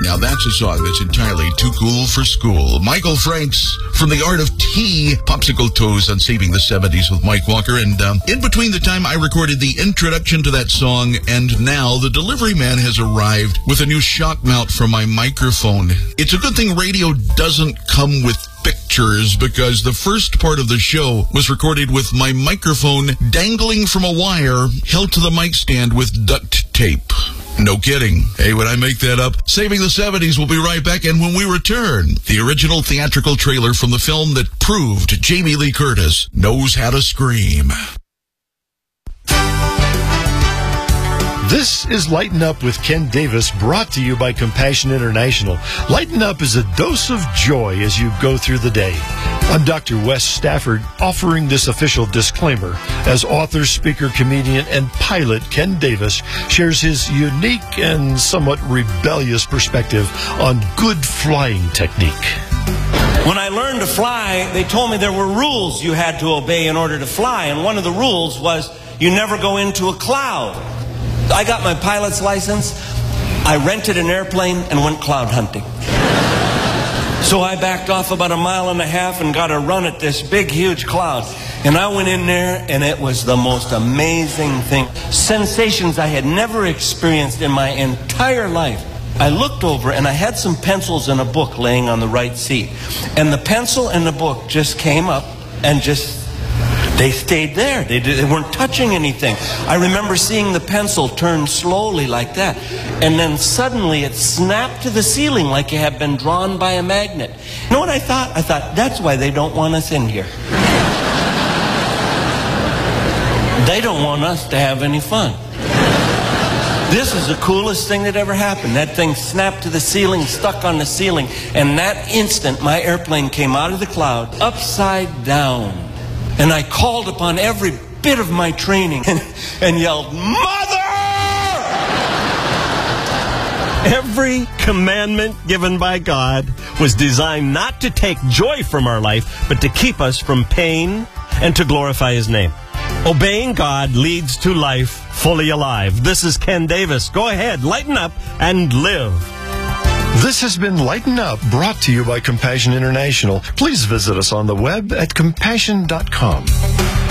Now that's a song that's entirely too cool for school. Michael Franks from The Art of Tea, Popsicle Toes on Saving the 70s with Mike Walker. And in between the time I recorded the introduction to that song and now, the delivery man has arrived with a new shock mount for my microphone. It's a good thing radio doesn't come with pictures, because the first part of the show was recorded with my microphone dangling from a wire held to the mic stand with duct tape. No kidding. Hey, when I make that up, Saving the 70s will be right back, and when we return, the original theatrical trailer from the film that proved Jamie Lee Curtis knows how to scream. This is Lighten Up with Ken Davis, brought to you by Compassion International. Lighten Up is a dose of joy as you go through the day. I'm Dr. Wes Stafford, offering this official disclaimer as author, speaker, comedian, and pilot Ken Davis shares his unique and somewhat rebellious perspective on good flying technique. When I learned to fly, they told me there were rules you had to obey in order to fly, and one of the rules was you never go into a cloud. I got my pilot's license, I rented an airplane, and went cloud hunting. So I backed off about 1.5 miles and got a run at this big, huge cloud. And I went in there, and it was the most amazing thing. Sensations I had never experienced in my entire life. I looked over, and I had some pencils and a book laying on the right seat. And the pencil and the book just came up and they stayed there. They weren't touching anything. I remember seeing the pencil turn slowly like that. And then suddenly it snapped to the ceiling like it had been drawn by a magnet. You know what I thought? I thought, that's why they don't want us in here. They don't want us to have any fun. This is the coolest thing that ever happened. That thing snapped to the ceiling, stuck on the ceiling. And that instant, my airplane came out of the cloud, upside down. And I called upon every bit of my training and yelled, "Mother!" Every commandment given by God was designed not to take joy from our life, but to keep us from pain and to glorify His name. Obeying God leads to life fully alive. This is Ken Davis. Go ahead, lighten up and live. This has been Lighten Up, brought to you by Compassion International. Please visit us on the web at compassion.com.